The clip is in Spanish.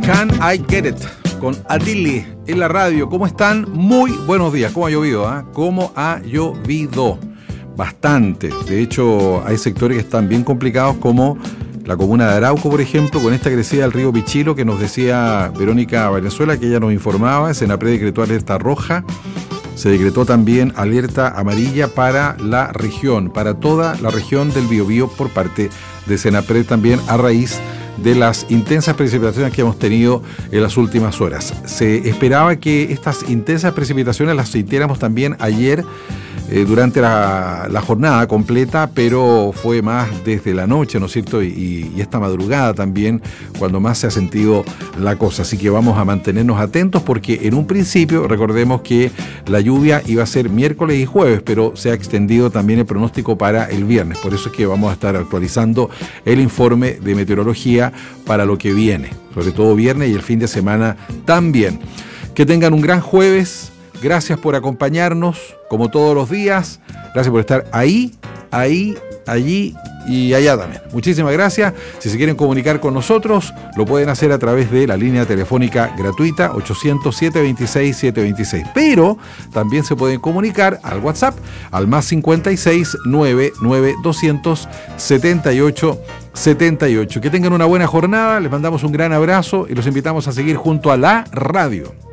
Can I Get It? Con Adili en la radio. ¿Cómo están? Muy buenos días. ¿Cómo ha llovido? ¿Cómo ha llovido? Bastante. De hecho, hay sectores que están bien complicados, como la comuna de Arauco, por ejemplo, con esta crecida del río Pichilo, que nos decía Verónica Valenzuela, que ella nos informaba. Senapred decretó alerta roja. Se decretó también alerta amarilla para la región, para toda la región del Biobío por parte de Senapred también, a raíz de las intensas precipitaciones que hemos tenido en las últimas horas. Se esperaba que estas intensas precipitaciones las sintiéramos también ayer durante la jornada completa, pero fue más desde la noche, ¿no es cierto? Y esta madrugada también, cuando más se ha sentido la cosa. Así que vamos a mantenernos atentos, porque en un principio, recordemos que la lluvia iba a ser miércoles y jueves, pero se ha extendido también el pronóstico para el viernes. Por eso es que vamos a estar actualizando el informe de meteorología para lo que viene, sobre todo viernes y el fin de semana también. Que tengan un gran jueves. Gracias por acompañarnos, como todos los días. Gracias por estar ahí, allí y allá también. Muchísimas gracias. Si se quieren comunicar con nosotros, lo pueden hacer a través de la línea telefónica gratuita 800-726-726. Pero también se pueden comunicar al WhatsApp, al más 56 99 200 78 78. Que tengan una buena jornada, les mandamos un gran abrazo y los invitamos a seguir junto a la radio.